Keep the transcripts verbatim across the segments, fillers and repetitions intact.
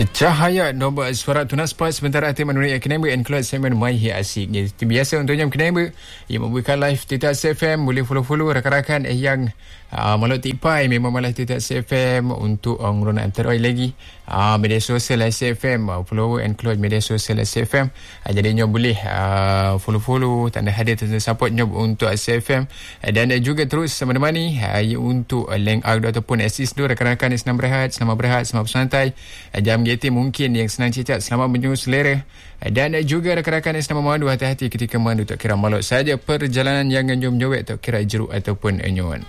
Cahaya nombor suara tunas plus sementara hati menurut Keneba include segmen My Hit Asik. Jadi biasa untuk jam Keneba yang membuka live Tita S F M, boleh follow-follow rakan-rakan eh, yang uh, malu tipai memang malah Tita S F M untuk uh, nguruna antaroi lagi uh, media sosial S F M, uh, follow include media sosial S F M. Uh, jadi nyob boleh uh, follow-follow, tanda hadir, tanda support nyob untuk S F M, uh, dan uh, juga terus menemani uh, untuk uh, link out ataupun assist dulu rakan-rakan yang senang berehat, selamat berehat, selamat bersantai. Uh, jam G T mungkin yang senang cicat, selamat menyuruh selera, dan juga rakan-rakan yang senang memandu, hati-hati ketika memandu, tak kira malut saja perjalanan yang nyom jowek, tak kira jeruk ataupun nyuan.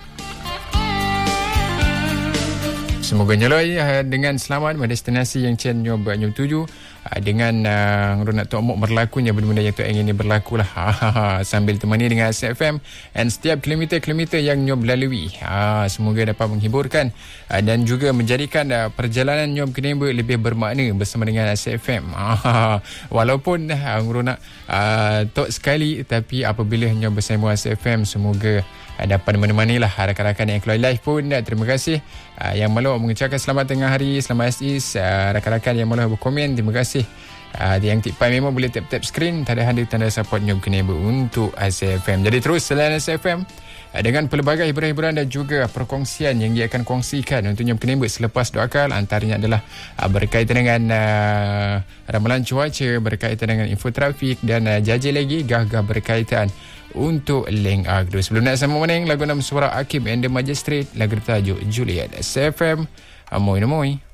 Semoga nyeloi dengan selamat pada destinasi yang Chen nyom nyom tuju dengan uh, nak tok mok berlakunya benda-benda yang tok ingin berlaku lah sambil temani dengan S F M dan setiap kilometer-kilometer yang nyom lalui. Ha, semoga dapat menghiburkan uh, dan juga menjadikan uh, perjalanan nyom Keneba lebih bermakna bersama dengan S F M. Ha, walaupun uh, nak uh, tok sekali, tapi apabila nyom bersama S F M, semoga uh, dapat menemani lah rakan-rakan yang keluar live pun. Uh, terima kasih uh, yang malu mengucapkan selamat tengah hari, selamat Is, uh, rakan-rakan yang malu berkomen, terima kasih. Uh, yang tipai memang boleh tap-tap screen, tanda hadir tanda support nyom Keneba untuk S F M. Jadi terus selain S F M uh, dengan pelbagai hiburan-hiburan dan juga perkongsian yang dia akan kongsikan untuk nyom Keneba selepas doakal, antaranya adalah uh, berkaitan dengan uh, ramalan cuaca, berkaitan dengan info trafik, dan uh, jaji lagi gah-gah berkaitan untuk link agdo. Sebelum nak sama meneng lagu enam suara Akim and the Magistrate, lagu bertajuk Juliet. S F M, amoy namoy.